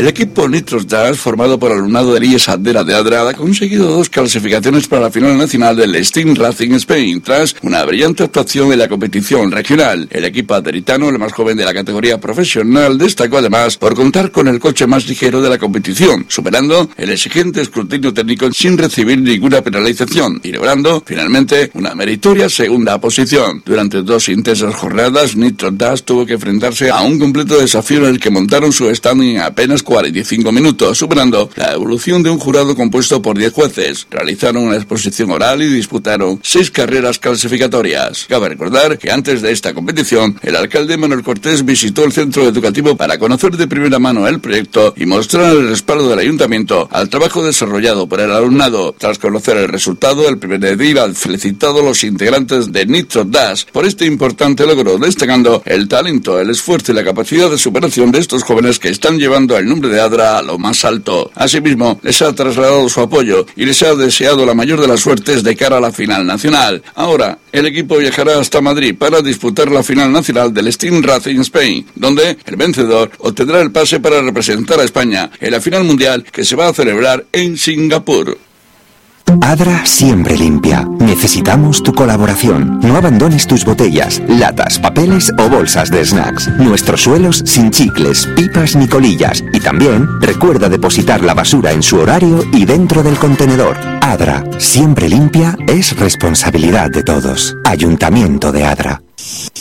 El equipo Nitros Dash, formado por alumnado del IES Adera de Adra, ha conseguido 2 clasificaciones para la final nacional del Steam Racing Spain, tras una brillante actuación en la competición regional. El equipo aderitano, el más joven de la categoría profesional, destacó además por contar con el coche más ligero de la competición, superando el exigente escrutinio técnico sin recibir ninguna penalización y logrando finalmente una meritoria segunda posición. Durante 2 intensas jornadas, Nitros Dash tuvo que enfrentarse a un completo desafío en el que montaron su stand en apenas 45 minutos, superando la evolución de un jurado compuesto por 10 jueces. Realizaron una exposición oral y disputaron 6 carreras clasificatorias. Cabe recordar que antes de esta competición, el alcalde Manuel Cortés visitó el centro educativo para conocer de primera mano el proyecto y mostrar el respaldo del ayuntamiento al trabajo desarrollado por el alumnado. Tras conocer el resultado, el primer edil ha felicitado a los integrantes de Nitros Dash por este importante logro, destacando el talento, el esfuerzo y la capacidad de superación de estos jóvenes que están llevando el nombre de Adra a lo más alto. Asimismo, les ha trasladado su apoyo y les ha deseado la mayor de las suertes de cara a la final nacional. Ahora, el equipo viajará hasta Madrid para disputar la final nacional del Steam Racing Spain, donde el vencedor obtendrá el pase para representar a España en la final mundial que se va a celebrar en Singapur. Adra siempre limpia. Necesitamos tu colaboración. No abandones tus botellas, latas, papeles o bolsas de snacks. Nuestros suelos sin chicles, pipas ni colillas. Y también recuerda depositar la basura en su horario y dentro del contenedor. Adra siempre limpia es responsabilidad de todos. Ayuntamiento de Adra.